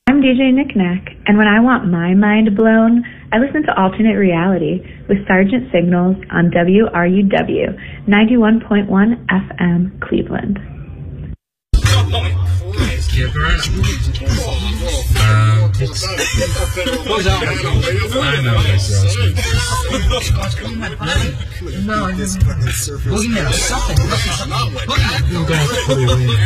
I'm DJ Knickknack, and when I want my mind blown, I listen to Alternate Reality with Sergeant Signals on WRUW 91.1 FM Cleveland. I know.